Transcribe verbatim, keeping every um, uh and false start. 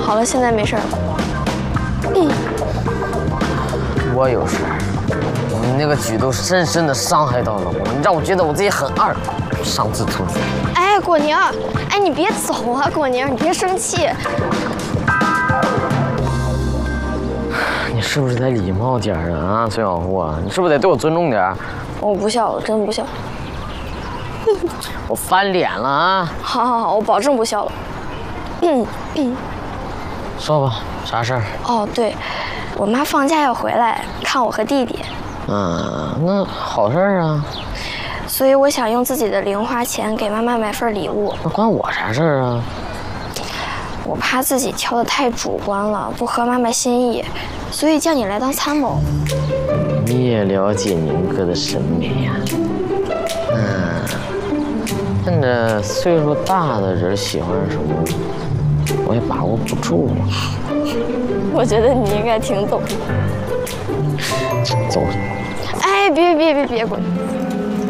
好了，现在没事了。嗯， 我有事。你那个举动深深的伤害到了我，你让我觉得我自己很二，伤自尊。 哎，果宁，哎，你别走啊，果宁，你别生气。 你是不是得礼貌点啊，啊，崔小虎啊？你是不是得对我尊重点？ 我不笑了，真不笑。 我翻脸了啊！ 好好好，我保证不笑了。嗯嗯。 说吧，啥事儿？ 哦，对，我妈放假要回来看我和弟弟。 嗯，那好事儿啊。 所以我想用自己的零花钱给妈妈买份礼物。 那关我啥事儿啊？ 我怕自己挑的太主观了，不合妈妈心意，所以叫你来当参谋。 你也了解宁哥的审美呀、啊？嗯，看着岁数大的人喜欢什么，我也把握不住。 我觉得你应该挺懂的。 走。 哎，别别别别别滚！